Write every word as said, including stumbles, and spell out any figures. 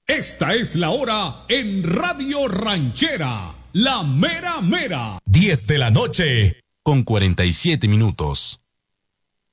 Esta es la hora en Radio Ranchera, la mera mera. diez de la noche con cuarenta y siete minutos.